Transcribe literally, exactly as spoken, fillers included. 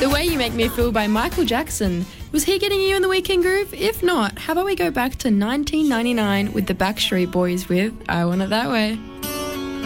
The Way You Make Me Feel by Michael Jackson. Was he getting you in the weekend groove? If not, how about we go back to nineteen ninety-nine with the Backstreet Boys with I Want It That Way.